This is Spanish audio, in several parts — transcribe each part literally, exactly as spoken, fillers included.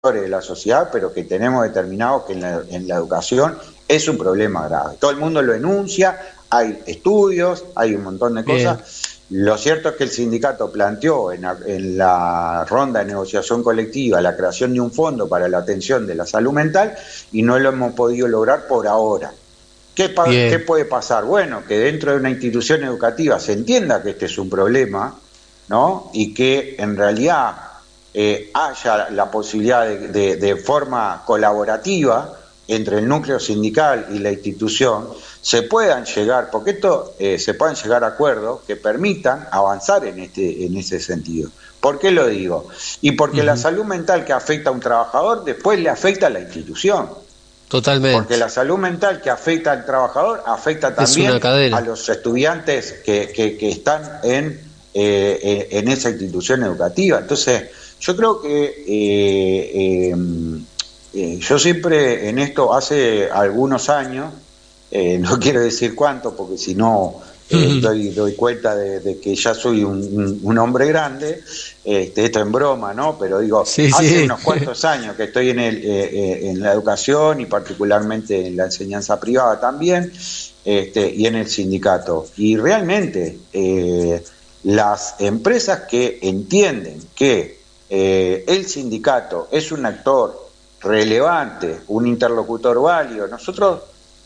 de la sociedad, pero que tenemos determinado que en la, en la educación es un problema grave. Todo el mundo lo enuncia, hay estudios, hay un montón de Bien. cosas. Lo cierto es que el sindicato planteó en la, en la ronda de negociación colectiva la creación de un fondo para la atención de la salud mental y no lo hemos podido lograr por ahora. ¿Qué, ¿Qué Bien. puede pasar? Bueno, que dentro de una institución educativa se entienda que este es un problema, ¿no? Y que en realidad eh, haya la posibilidad de, de, de forma colaborativa entre el núcleo sindical y la institución, se puedan llegar, porque esto eh, se puedan llegar a acuerdos que permitan avanzar en, este, en ese sentido. ¿Por qué lo digo? Y porque uh-huh. la salud mental que afecta a un trabajador después le afecta a la institución. Totalmente. Porque la salud mental que afecta al trabajador afecta también a los estudiantes que, que, que están en, eh, en esa institución educativa. Entonces, yo creo que eh, eh, eh, yo siempre en esto, hace algunos años, eh, no quiero decir cuánto, porque si no eh, uh-huh. doy, doy cuenta de, de que ya soy un, un, un hombre grande, este, esto en broma, ¿no? Pero digo, sí, hace sí. unos cuantos años que estoy en, el, eh, en la educación y particularmente en la enseñanza privada también, este, y en el sindicato. Y realmente eh, las empresas que entienden que eh, el sindicato es un actor relevante, un interlocutor válido, nosotros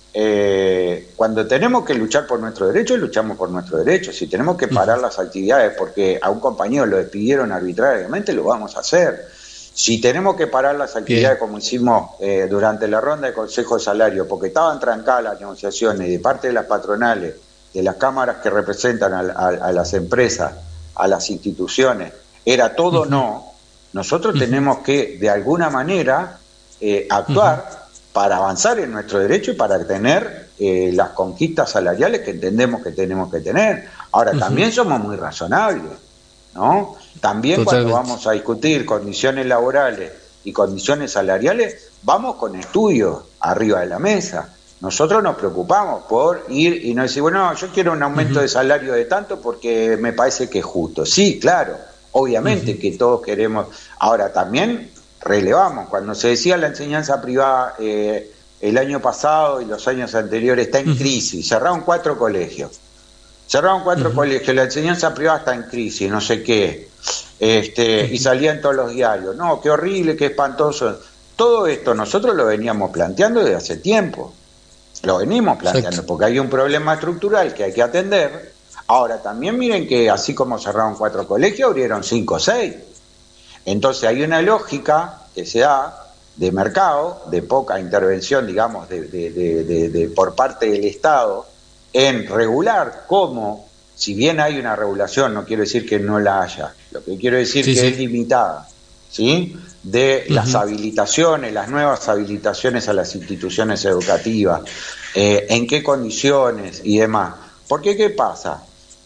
Eh, cuando tenemos que luchar por nuestros derechos, luchamos por nuestros derechos. Si tenemos que parar las actividades porque a un compañero lo despidieron arbitrariamente, lo vamos a hacer. Si tenemos que parar las actividades, Bien. como hicimos eh, durante la ronda de Consejo de Salario, porque estaban trancadas las negociaciones de parte de las patronales, de las cámaras que representan a, a, a las empresas, a las instituciones, era todo uh-huh. no, nosotros uh-huh. tenemos que, de alguna manera, eh, actuar uh-huh. para avanzar en nuestro derecho y para tener eh, las conquistas salariales que entendemos que tenemos que tener. Ahora, uh-huh. también somos muy razonables, ¿no? También Totalmente. Cuando vamos a discutir condiciones laborales y condiciones salariales, vamos con estudios arriba de la mesa. Nosotros nos preocupamos por ir y no decir, bueno, yo quiero un aumento uh-huh. de salario de tanto porque me parece que es justo. Sí, claro, obviamente uh-huh. que todos queremos. Ahora, también relevamos, cuando se decía la enseñanza privada eh, el año pasado y los años anteriores está en uh-huh. crisis, cerraron cuatro colegios, cerraron cuatro uh-huh. colegios, la enseñanza privada está en crisis, no sé qué, este, uh-huh. y salía en todos los diarios, no, qué horrible, qué espantoso. Todo esto nosotros lo veníamos planteando desde hace tiempo, lo venimos planteando, Exacto. porque hay un problema estructural que hay que atender. Ahora también miren que así como cerraron cuatro colegios, abrieron cinco o seis. Entonces hay una lógica que se da de mercado, de poca intervención, digamos, de, de, de, de, de por parte del Estado en regular cómo, si bien hay una regulación, no quiero decir que no la haya, lo que quiero decir sí, que sí. es limitada, ¿sí? De uh-huh. las habilitaciones, las nuevas habilitaciones a las instituciones educativas, eh, en qué condiciones y demás. Porque, ¿qué pasa?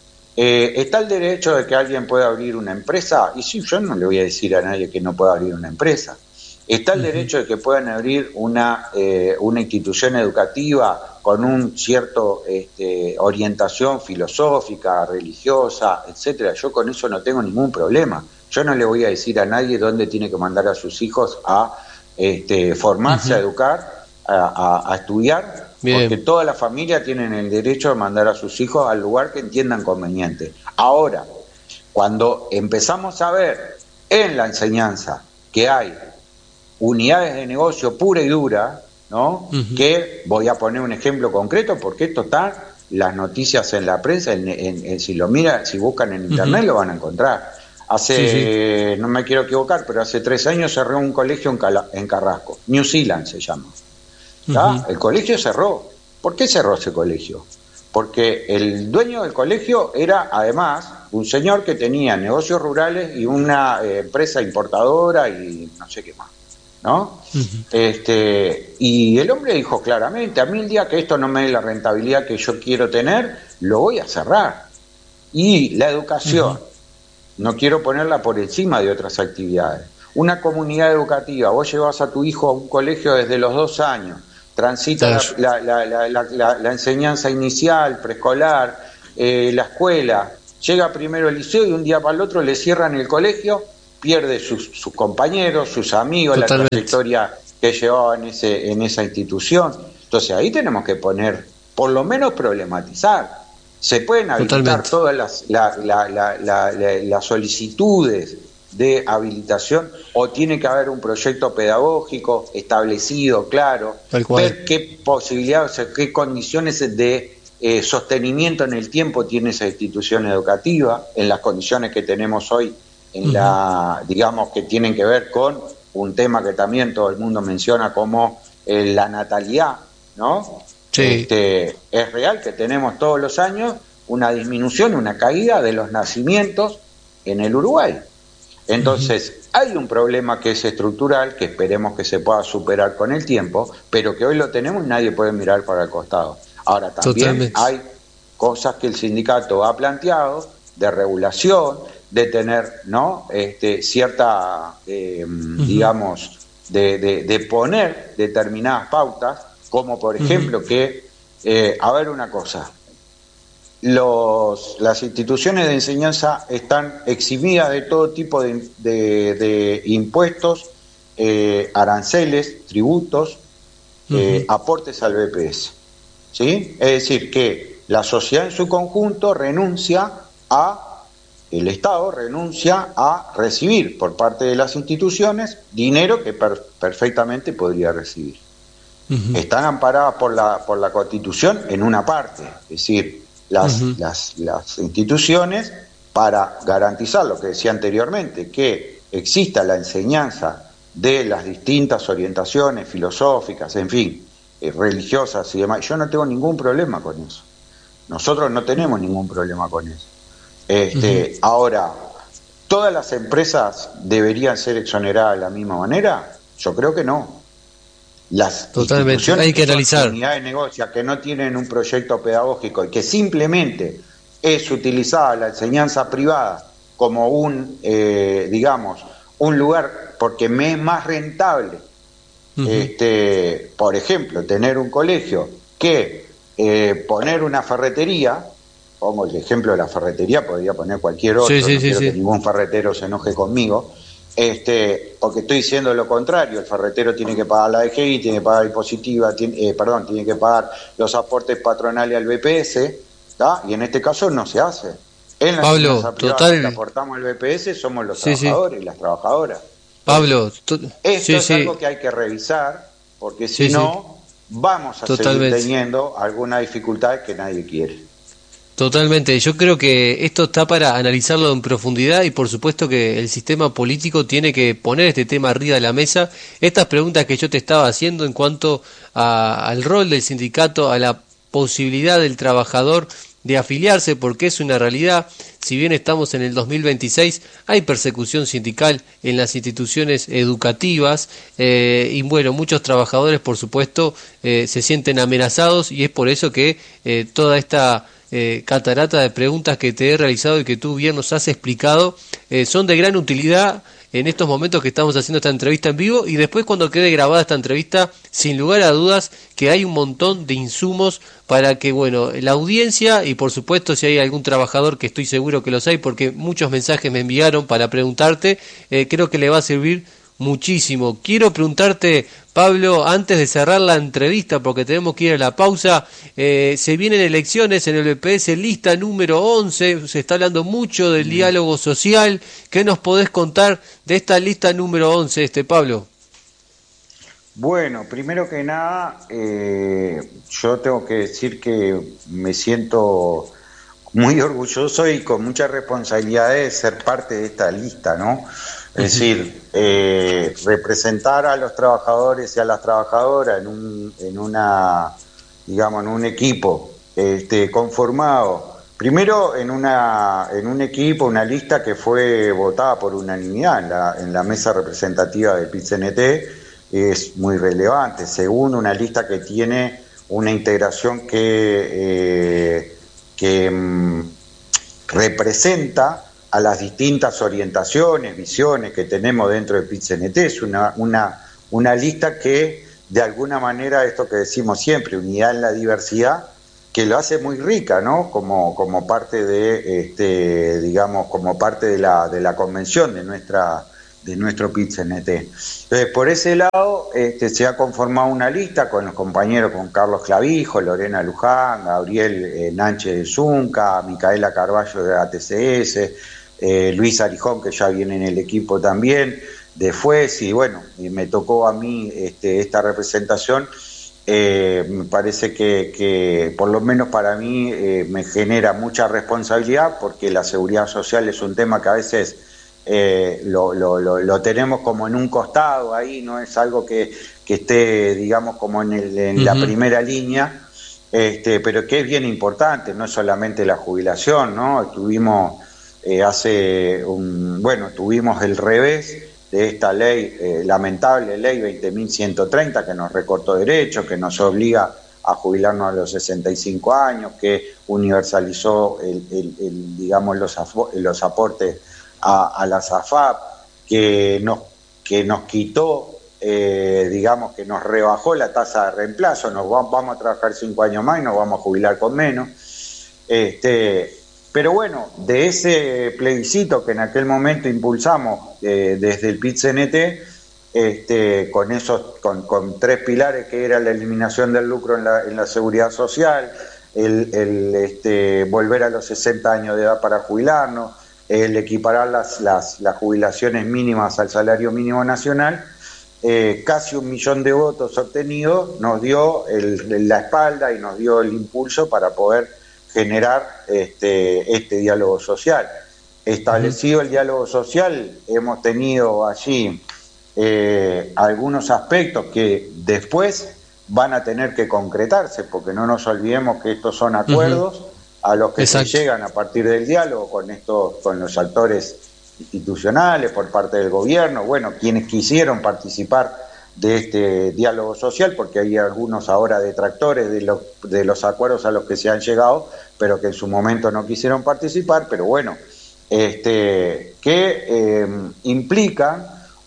Eh, ¿Está el derecho de que alguien pueda abrir una empresa? Y sí, yo no le voy a decir a nadie que no pueda abrir una empresa. ¿Está el uh-huh. derecho de que puedan abrir una, eh, una institución educativa con un cierto este, orientación filosófica, religiosa, etcétera? Yo con eso no tengo ningún problema. Yo no le voy a decir a nadie dónde tiene que mandar a sus hijos a este, formarse, uh-huh. a educar, a, a, a estudiar. Bien. Porque toda la familia tienen el derecho de mandar a sus hijos al lugar que entiendan conveniente. Ahora, cuando empezamos a ver en la enseñanza que hay unidades de negocio pura y dura, ¿no? Uh-huh. Que voy a poner un ejemplo concreto porque esto está las noticias en la prensa, en, en, en, si lo miran, si buscan en internet uh-huh. lo van a encontrar. Hace, sí, sí. no me quiero equivocar, pero hace tres años cerró un colegio en, Cala, en Carrasco, New Zealand se llama. Uh-huh. El colegio cerró. ¿Por qué cerró ese colegio? Porque el dueño del colegio era además un señor que tenía negocios rurales y una eh, empresa importadora y no sé qué más, ¿no? Uh-huh. Este, y el hombre dijo claramente, a mí el día que esto no me dé la rentabilidad que yo quiero tener, lo voy a cerrar. Y la educación, uh-huh. no quiero ponerla por encima de otras actividades. Una comunidad educativa, vos llevas a tu hijo a un colegio desde los dos años, transita la, la, la, la, la, la enseñanza inicial, preescolar, eh, la escuela, llega primero el liceo y un día para el otro le cierran el colegio pierde sus, sus compañeros, sus amigos, Totalmente. la trayectoria que llevaba en, ese, en esa institución. Entonces ahí tenemos que poner, por lo menos problematizar. Se pueden habilitar Totalmente. todas las, la, la, la, la, la, las solicitudes de habilitación, o tiene que haber un proyecto pedagógico establecido, claro, Tal cual. ver qué posibilidades, o sea, qué condiciones de eh, sostenimiento en el tiempo tiene esa institución educativa, en las condiciones que tenemos hoy, en uh-huh. la, digamos, que tienen que ver con un tema que también todo el mundo menciona como eh, la natalidad, ¿no? Sí. Este, es real que tenemos todos los años una disminución, una caída de los nacimientos en el Uruguay. Entonces, uh-huh. hay un problema que es estructural, que esperemos que se pueda superar con el tiempo, pero que hoy lo tenemos y nadie puede mirar para el costado. Ahora, también Totalmente. Hay cosas que el sindicato ha planteado de regulación, de tener, ¿no?, este, cierta, eh, uh-huh. digamos, de, de, de poner determinadas pautas, como por ejemplo uh-huh. que, eh, a ver una cosa, Los, las instituciones de enseñanza están eximidas de todo tipo de, de, de impuestos, eh, aranceles, tributos, uh-huh. eh, aportes al B P S, ¿sí? Es decir, que la sociedad en su conjunto renuncia a, el Estado renuncia a recibir por parte de las instituciones dinero que per, perfectamente podría recibir. Uh-huh. Están amparadas por la, por la Constitución en una parte, es decir, Las, uh-huh. las, las instituciones, para garantizar lo que decía anteriormente, que exista la enseñanza de las distintas orientaciones filosóficas, en fin, eh, religiosas y demás. Yo no tengo ningún problema con eso. Nosotros no tenemos ningún problema con eso. Este, uh-huh. Ahora, ¿todas las empresas deberían ser exoneradas de la misma manera? Yo creo que no. Las Totalmente, instituciones hay que analizar. Unidades de negocio que no tienen un proyecto pedagógico y que simplemente es utilizada la enseñanza privada como un, eh, digamos, un lugar, porque me es más rentable, uh-huh. este, por ejemplo, tener un colegio que eh, poner una ferretería, como el ejemplo de la ferretería, podría poner cualquier otro, sí, sí, no sí, quiero sí. que ningún ferretero se enoje conmigo, Este, porque estoy diciendo lo contrario, el ferretero tiene que pagar la D G I, tiene que pagar impositiva, tiene, eh, perdón, tiene que pagar los aportes patronales al B P S, ¿tá? Y en este caso no se hace. En la Pablo, enseñanza privada total... que aportamos al B P S somos los sí, trabajadores sí. y las trabajadoras. Entonces, Pablo, to... esto sí, es sí. algo que hay que revisar, porque si sí, no, sí. vamos a Totalmente. seguir teniendo alguna dificultad que nadie quiere. Totalmente, yo creo que esto está para analizarlo en profundidad y por supuesto que el sistema político tiene que poner este tema arriba de la mesa. Estas preguntas que yo te estaba haciendo en cuanto a, al rol del sindicato, a la posibilidad del trabajador de afiliarse, porque es una realidad, si bien estamos en el dos mil veintiséis, hay persecución sindical en las instituciones educativas eh, y bueno, muchos trabajadores por supuesto eh, se sienten amenazados y es por eso que eh, toda esta Eh, catarata de preguntas que te he realizado y que tú bien nos has explicado eh, son de gran utilidad en estos momentos que estamos haciendo esta entrevista en vivo y después cuando quede grabada esta entrevista, sin lugar a dudas que hay un montón de insumos para que, bueno, la audiencia y por supuesto si hay algún trabajador, que estoy seguro que los hay porque muchos mensajes me enviaron para preguntarte, eh, creo que le va a servir muchísimo. Quiero preguntarte, Pablo, antes de cerrar la entrevista, porque tenemos que ir a la pausa, eh, se vienen elecciones en el B P S, lista número once, se está hablando mucho del diálogo social. ¿Qué nos podés contar de esta lista número once, este Pablo? Bueno, primero que nada, eh, yo tengo que decir que me siento muy orgulloso y con mucha responsabilidad de ser parte de esta lista, ¿no? Es decir, eh, representar a los trabajadores y a las trabajadoras en un, en una, digamos, en un equipo este, conformado, primero en una, en un equipo, una lista que fue votada por unanimidad en la, en la mesa representativa del P I T C N T, es muy relevante. Segundo, una lista que tiene una integración que, eh, que mm, representa a las distintas orientaciones, visiones que tenemos dentro del P I T C N T. Es una, una, una lista que, de alguna manera, esto que decimos siempre, unidad en la diversidad, que lo hace muy rica, ¿no? Como, como parte de, este, digamos, como parte de la, de la convención de nuestra, de nuestro P I T C N T. Entonces, por ese lado, este, se ha conformado una lista con los compañeros, con Carlos Clavijo, Lorena Luján, Gabriel eh, Nanche de Zunca, Micaela Carballo de A T C S, eh, Luis Arijón, que ya viene en el equipo también, de Fues, y bueno, y me tocó a mí este, esta representación. Eh, me parece que, que, por lo menos para mí, eh, me genera mucha responsabilidad, porque la seguridad social es un tema que a veces eh, lo, lo, lo, lo tenemos como en un costado ahí, no es algo que, que esté, digamos, como en, el, en uh-huh. la primera línea, este, pero que es bien importante, no es solamente la jubilación, ¿no? Tuvimos eh, hace un, bueno, tuvimos el revés de esta ley, eh, lamentable ley veinte mil ciento treinta, que nos recortó derechos, que nos obliga a jubilarnos a los sesenta y cinco años, que universalizó el, el, el, digamos, los, los aportes a, a la S A F A P, que nos, que nos quitó, eh, digamos, que nos rebajó la tasa de reemplazo, nos va, vamos a trabajar cinco años más y nos vamos a jubilar con menos. Este, Pero bueno, de ese plebiscito que en aquel momento impulsamos eh, desde el P I T C N T, este, con esos, con, con tres pilares, que era la eliminación del lucro en la, en la seguridad social, el, el este, volver a los sesenta años de edad para jubilarnos, el equiparar las, las, las jubilaciones mínimas al salario mínimo nacional, eh, casi un millón de votos obtenidos nos dio el, la espalda y nos dio el impulso para poder generar este, este diálogo social. Establecido uh-huh. el diálogo social, hemos tenido allí eh, algunos aspectos que después van a tener que concretarse, porque no nos olvidemos que estos son acuerdos uh-huh. a los que Exacto. se llegan a partir del diálogo con estos, con los actores institucionales, por parte del gobierno, bueno, quienes quisieron participar de este diálogo social, porque hay algunos ahora detractores de, lo, de los acuerdos a los que se han llegado, pero que en su momento no quisieron participar, pero bueno, este, que eh, implican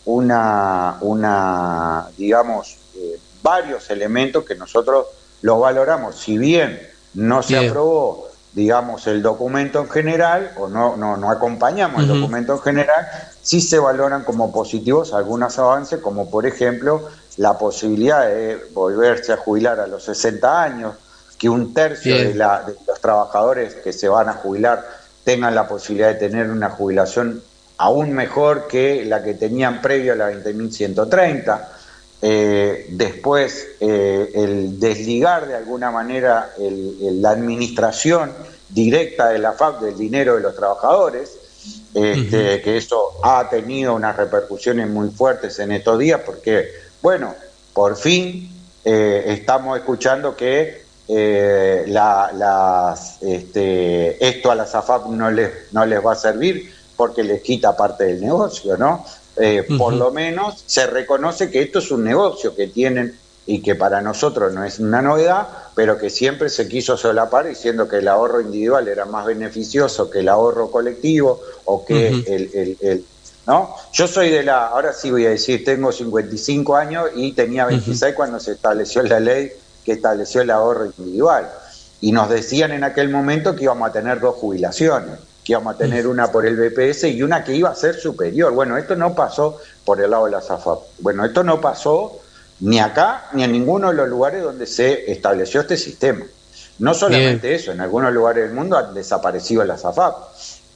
una, una, digamos, eh, varios elementos que nosotros los valoramos. Si bien no se bien. aprobó, digamos, el documento en general, o no, no, no acompañamos uh-huh. el documento en general, sí se valoran como positivos algunos avances, como por ejemplo la posibilidad de volverse a jubilar a los sesenta años, que un tercio de, la, de los trabajadores que se van a jubilar tengan la posibilidad de tener una jubilación aún mejor que la que tenían previo a la veinte mil ciento treinta. Eh, después, eh, el desligar de alguna manera el, el, la administración directa de la F A P del dinero de los trabajadores, este, uh-huh. que eso ha tenido unas repercusiones muy fuertes en estos días, porque, bueno, por fin eh, estamos escuchando que eh, la, las, este, esto a las A F A P no les, no les va a servir porque les quita parte del negocio, ¿no? Eh, uh-huh. Por lo menos se reconoce que esto es un negocio que tienen y que para nosotros no es una novedad, pero que siempre se quiso solapar diciendo que el ahorro individual era más beneficioso que el ahorro colectivo o que uh-huh. el, el, el ¿no? Yo soy de la, ahora sí voy a decir, tengo cincuenta y cinco años y tenía veintiséis uh-huh. cuando se estableció la ley que estableció el ahorro individual, y nos decían en aquel momento que íbamos a tener dos jubilaciones, que íbamos a tener una por el B P S y una que iba a ser superior. Bueno, esto no pasó por el lado de la S A F A P. Bueno, esto no pasó ni acá ni en ninguno de los lugares donde se estableció este sistema. No solamente Bien. eso, en algunos lugares del mundo han desaparecido las A F A P.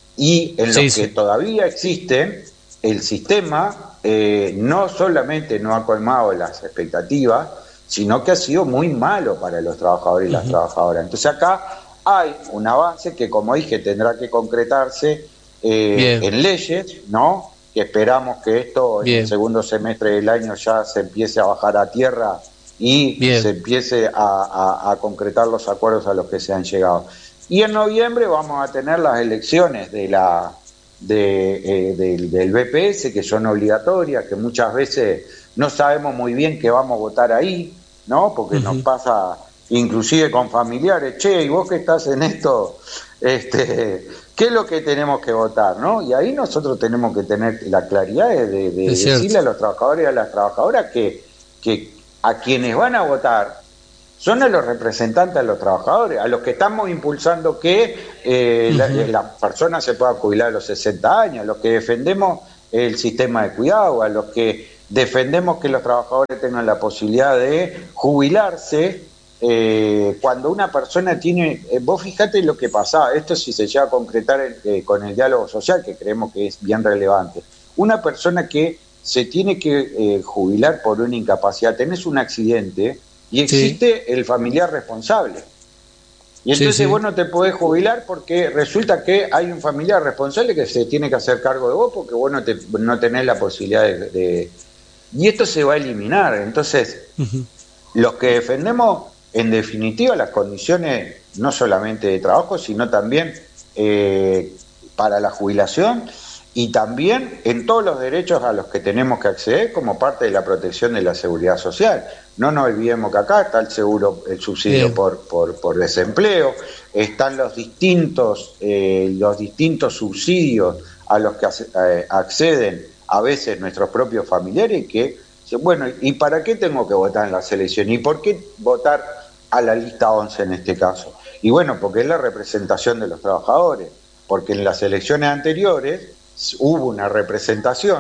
Y en sí, los sí. que todavía existen, el sistema eh, no solamente no ha colmado las expectativas, sino que ha sido muy malo para los trabajadores y las uh-huh. trabajadoras. Entonces acá hay un avance que, como dije, tendrá que concretarse eh, en leyes, ¿no? Que esperamos que esto Bien. en el segundo semestre del año ya se empiece a bajar a tierra y Bien. se empiece a, a, a concretar los acuerdos a los que se han llegado. Y en noviembre vamos a tener las elecciones de la de, eh, del, del B P S, que son obligatorias, que muchas veces no sabemos muy bien qué vamos a votar ahí, ¿no? Porque uh-huh. nos pasa inclusive con familiares, che, y vos que estás en esto, este, ¿qué es lo que tenemos que votar, no? Y ahí nosotros tenemos que tener la claridad de, de, de decirle a los trabajadores y a las trabajadoras que, que a quienes van a votar son a los representantes de los trabajadores, a los que estamos impulsando que eh, uh-huh. la, las personas se puedan jubilar a los sesenta años, los que defendemos el sistema de cuidado, a los que defendemos que los trabajadores tengan la posibilidad de jubilarse. Eh, cuando una persona tiene, eh, vos fíjate lo que pasa, esto si se llega a concretar el, eh, con el diálogo social, que creemos que es bien relevante, una persona que se tiene que eh, jubilar por una incapacidad, tenés un accidente y existe sí. el familiar responsable. Y entonces sí, sí. vos no te podés jubilar porque resulta que hay un familiar responsable que se tiene que hacer cargo de vos porque vos no, te, no tenés la posibilidad de, de... Y esto se va a eliminar. Entonces, uh-huh. los que defendemos, en definitiva, las condiciones no solamente de trabajo, sino también eh, para la jubilación y también en todos los derechos a los que tenemos que acceder como parte de la protección de la seguridad social. No nos olvidemos que acá está el seguro, el subsidio por, por, por desempleo, están los distintos, eh, los distintos subsidios a los que eh, acceden a veces nuestros propios familiares que, bueno, ¿y para qué tengo que votar en las elecciones? ¿Y por qué votar a la lista once en este caso? Y bueno, porque es la representación de los trabajadores, porque en las elecciones anteriores hubo una representación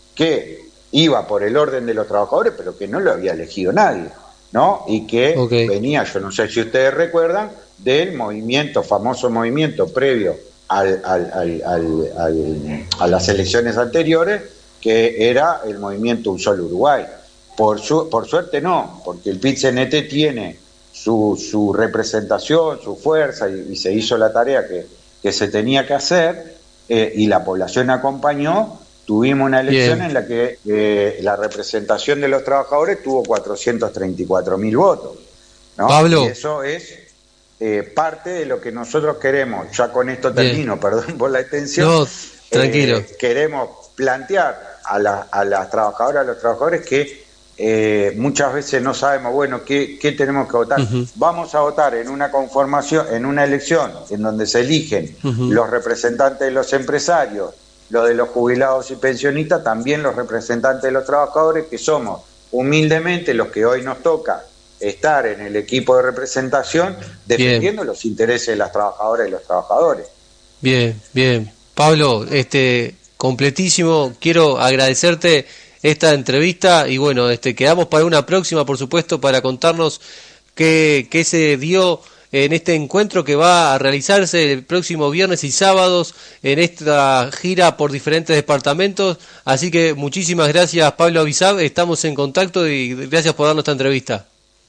que iba por el orden de los trabajadores, pero que no lo había elegido nadie, ¿no? Y que okay. venía, yo no sé si ustedes recuerdan, del movimiento, famoso movimiento previo al, al, al, al, al, a las elecciones anteriores, que era el movimiento Un Solo Uruguay. Por, su, por suerte no, porque el P I T C N T tiene su, su representación, su fuerza, y, y se hizo la tarea que, que se tenía que hacer, eh, y la población acompañó. Tuvimos una elección Bien. en la que eh, la representación de los trabajadores tuvo cuatrocientos treinta y cuatro mil votos, ¿no? Pablo. Y eso es eh, parte de lo que nosotros queremos. Ya con esto termino, Bien. perdón por la extensión. No, tranquilo. Eh, queremos plantear a, la, a las trabajadoras, a los trabajadores que eh, muchas veces no sabemos, bueno, ¿qué, qué tenemos que votar? Uh-huh. Vamos a votar en una conformación, en una elección en donde se eligen uh-huh. los representantes de los empresarios, lo de los jubilados y pensionistas, también los representantes de los trabajadores, que somos humildemente los que hoy nos toca estar en el equipo de representación defendiendo bien. los intereses de las trabajadoras y los trabajadores. Bien, bien. Pablo, este completísimo, quiero agradecerte esta entrevista y bueno, este quedamos para una próxima, por supuesto, para contarnos qué, qué se dio en este encuentro que va a realizarse el próximo viernes y sábados en esta gira por diferentes departamentos. Así que muchísimas gracias, Pablo Abizab, estamos en contacto y gracias por darnos esta entrevista.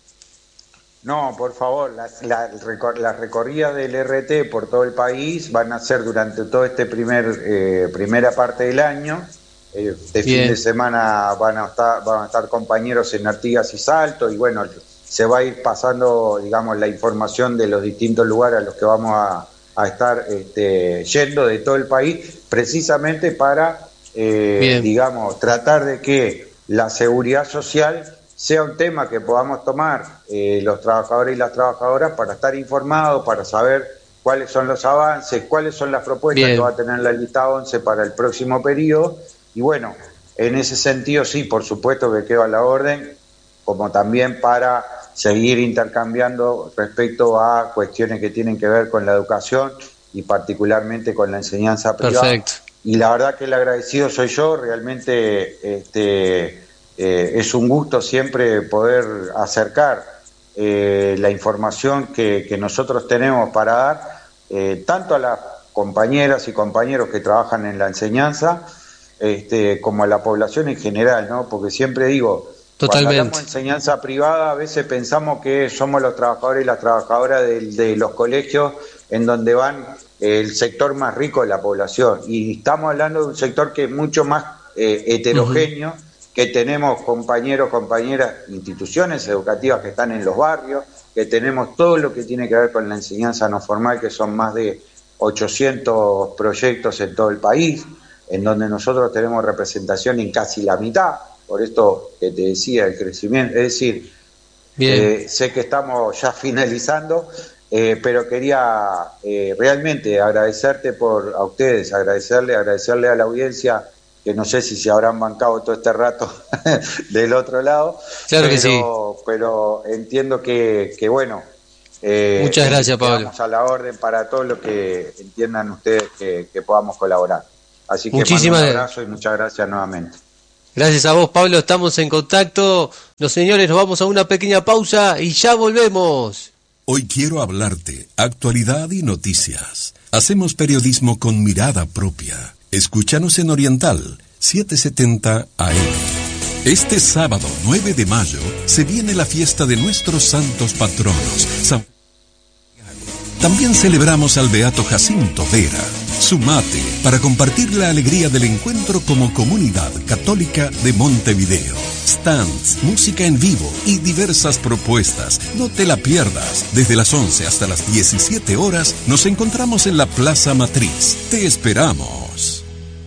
No, por favor, las la, la recorridas del R T por todo el país van a ser durante todo este primer eh, primera parte del año. Este Bien. fin de semana van a estar van a estar compañeros en Artigas y Salto y bueno, se va a ir pasando, digamos, la información de los distintos lugares a los que vamos a, a estar este, yendo de todo el país, precisamente para, eh, digamos, tratar de que la seguridad social sea un tema que podamos tomar eh, los trabajadores y las trabajadoras para estar informados, para saber cuáles son los avances, cuáles son las propuestas Bien. que va a tener la lista once para el próximo periodo. Y bueno, en ese sentido sí, por supuesto que queda la orden, como también para seguir intercambiando respecto a cuestiones que tienen que ver con la educación y particularmente con la enseñanza privada. Perfecto. Y la verdad que el agradecido soy yo, realmente este, eh, es un gusto siempre poder acercar eh, la información que, que nosotros tenemos para dar, eh, tanto a las compañeras y compañeros que trabajan en la enseñanza, este, como a la población en general, ¿no? Porque siempre digo, Totalmente. Cuando hablamos de enseñanza privada, a veces pensamos que somos los trabajadores y las trabajadoras de, de los colegios en donde van el sector más rico de la población. Y estamos hablando de un sector que es mucho más eh, heterogéneo, uh-huh. que tenemos compañeros, compañeras, instituciones educativas que están en los barrios, que tenemos todo lo que tiene que ver con la enseñanza no formal, que son más de ochocientos proyectos en todo el país, en donde nosotros tenemos representación en casi la mitad. Por esto que te decía, el crecimiento, es decir, eh, sé que estamos ya finalizando, eh, pero quería eh, realmente agradecerte por a ustedes, agradecerle, agradecerle a la audiencia, que no sé si se habrán bancado todo este rato del otro lado, claro pero, que sí. pero entiendo que, que bueno, eh, muchas gracias, Pablo. Vamos a la orden para todo lo que entiendan ustedes que, que podamos colaborar. Así que Muchísimas mando un abrazo y muchas gracias nuevamente. gracias a vos, Pablo, estamos en contacto. Los señores, nos vamos a una pequeña pausa y ya volvemos. Hoy quiero hablarte, actualidad y noticias. Hacemos periodismo con mirada propia. Escúchanos en Oriental, setecientos setenta A M. Este sábado nueve de mayo se viene la fiesta de nuestros santos patronos. San... También celebramos al beato Jacinto Vera. Sumate para compartir la alegría del encuentro como comunidad católica de Montevideo. Stands, música en vivo y diversas propuestas. No te la pierdas. Desde las once hasta las diecisiete horas nos encontramos en la Plaza Matriz. Te esperamos.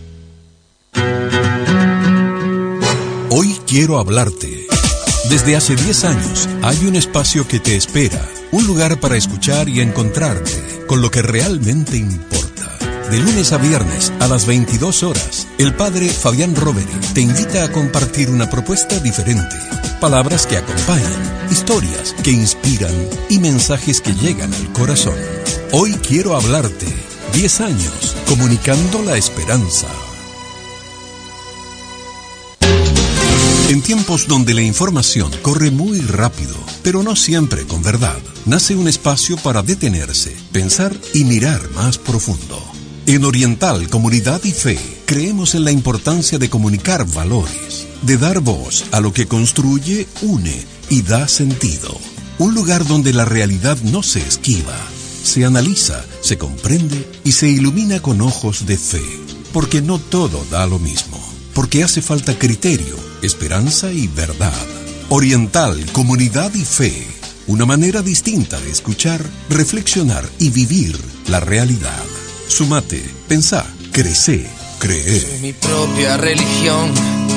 Hoy quiero hablarte. Desde hace diez años hay un espacio que te espera. Un lugar para escuchar y encontrarte con lo que realmente importa. De lunes a viernes a las veintidós horas, el padre Fabián Roveri te invita a compartir una propuesta diferente. Palabras que acompañan, historias que inspiran y mensajes que llegan al corazón. Hoy quiero hablarte. diez años comunicando la esperanza. En tiempos donde la información corre muy rápido, pero no siempre con verdad, nace un espacio para detenerse, pensar y mirar más profundo. En Oriental, Comunidad y Fe, creemos en la importancia de comunicar valores, de dar voz a lo que construye, une y da sentido. Un lugar donde la realidad no se esquiva, se analiza, se comprende y se ilumina con ojos de fe. Porque no todo da lo mismo, porque hace falta criterio, esperanza y verdad. Oriental, Comunidad y Fe, una manera distinta de escuchar, reflexionar y vivir la realidad. Sumate, pensá, crecé, creer. Soy mi propia religión,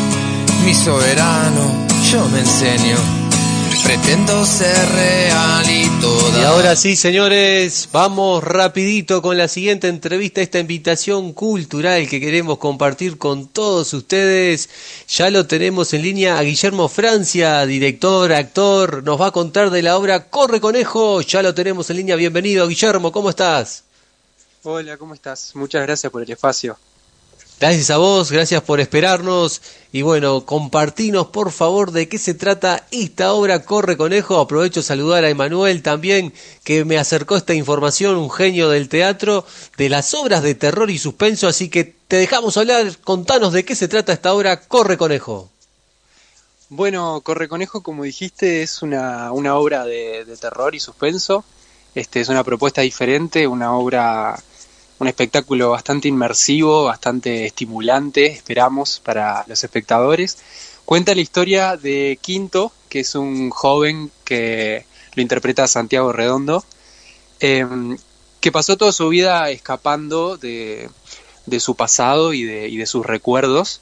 mi soberano, yo me enseño. Pretendo ser real y toda. Y ahora sí, señores, vamos rapidito con la siguiente entrevista, esta invitación cultural que queremos compartir con todos ustedes. Ya lo tenemos en línea a Guillermo Francia, director, actor, nos va a contar de la obra Corre Conejo. Ya lo tenemos en línea, bienvenido Guillermo, ¿cómo estás? Hola, ¿cómo estás? Muchas gracias por el espacio. Gracias a vos, gracias por esperarnos y bueno, compartinos por favor de qué se trata esta obra Corre Conejo. Aprovecho a saludar a Emanuel también, que me acercó esta información, un genio del teatro, de las obras de terror y suspenso, así que te dejamos hablar, contanos de qué se trata esta obra Corre Conejo. Bueno, Corre Conejo, como dijiste, es una, una obra de, de terror y suspenso. Este, es una propuesta diferente, una obra... un espectáculo bastante inmersivo, bastante estimulante, esperamos, para los espectadores. Cuenta la historia de Quinto, que es un joven que lo interpreta Santiago Redondo, eh, que pasó toda su vida escapando de, de su pasado y de, y de sus recuerdos.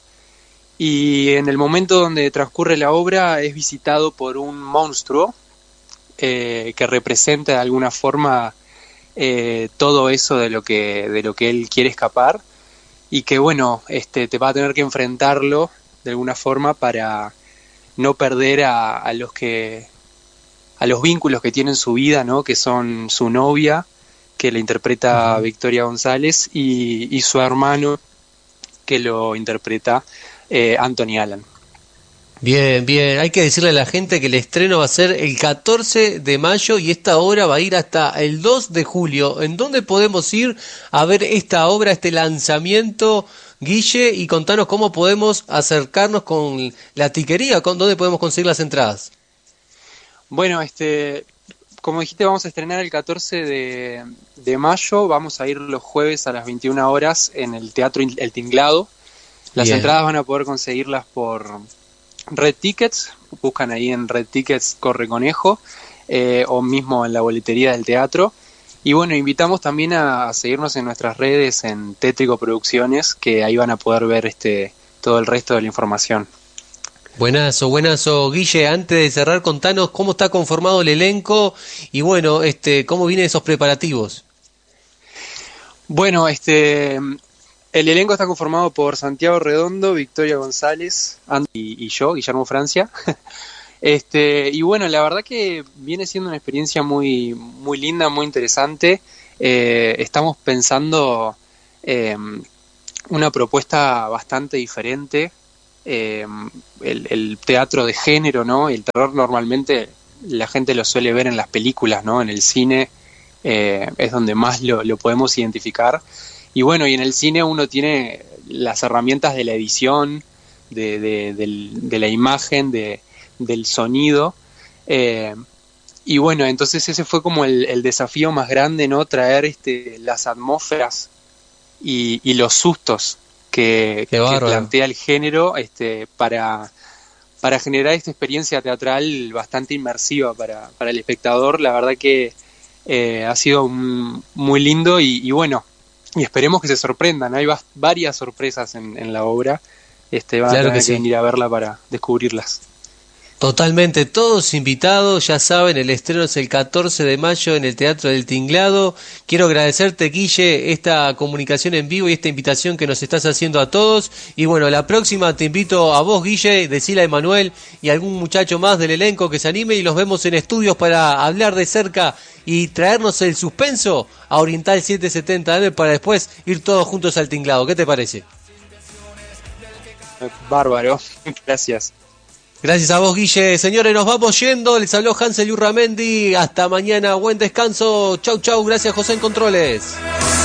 Y en el momento donde transcurre la obra es visitado por un monstruo eh, que representa de alguna forma... Eh, todo eso de lo que de lo que él quiere escapar y que bueno este te va a tener que enfrentarlo de alguna forma para no perder a, a los que a los vínculos que tiene en su vida, ¿no? Que son su novia, que la interpreta uh-huh. Victoria González, y, y su hermano, que lo interpreta eh, Anthony Allen. Bien, bien, hay que decirle a la gente que el estreno va a ser el catorce de mayo y esta obra va a ir hasta el dos de julio. ¿En dónde podemos ir a ver esta obra, este lanzamiento, Guille? Y contanos cómo podemos acercarnos con la tiquería, con dónde podemos conseguir las entradas. Bueno, este, como dijiste, vamos a estrenar el catorce de mayo, vamos a ir los jueves a las veintiuna horas en el Teatro El Tinglado. Las bien. Entradas van a poder conseguirlas por... Red Tickets, buscan ahí en Red Tickets Corre Conejo eh, o mismo en la boletería del teatro. Y bueno, invitamos también a seguirnos en nuestras redes en Tétrico Producciones, que ahí van a poder ver este todo el resto de la información. Buenazo, buenazo. Guille, antes de cerrar, contanos cómo está conformado el elenco y bueno, este cómo vienen esos preparativos. Bueno, este... el elenco está conformado por Santiago Redondo, Victoria González, Andy y, y yo, Guillermo Francia. este, y bueno, la verdad que viene siendo una experiencia muy, muy linda, muy interesante. Eh, estamos pensando eh, una propuesta bastante diferente. Eh, el, el teatro de género, ¿no? El terror normalmente la gente lo suele ver en las películas, ¿no? En el cine eh, es donde más lo, lo podemos identificar. Y bueno, y en el cine uno tiene las herramientas de la edición, de, de, de, de la imagen, de, del sonido. Eh, y bueno, entonces ese fue como el, el desafío más grande, ¿no? Traer este, las atmósferas y, y los sustos que, que plantea el género este, para, para generar esta experiencia teatral bastante inmersiva para, para el espectador. La verdad que eh, ha sido un, muy lindo y, y bueno, y esperemos que se sorprendan. Hay va- varias sorpresas en, en la obra. Este, van claro a tener que, sí. que venir a verla para descubrirlas. Totalmente, todos invitados, ya saben, el estreno es el catorce de mayo en el Teatro del Tinglado. Quiero agradecerte, Guille, esta comunicación en vivo y esta invitación que nos estás haciendo a todos. Y bueno, la próxima te invito a vos, Guille, decile a Emanuel y a algún muchacho más del elenco que se anime y los vemos en estudios para hablar de cerca y traernos el suspenso a Oriental setecientos setenta eme para después ir todos juntos al Tinglado. ¿Qué te parece? Bárbaro, gracias. Gracias a vos, Guille. Señores, nos vamos yendo. Les habló Hansel Urramendi. Hasta mañana. Buen descanso. Chau, chau. Gracias, José en Controles.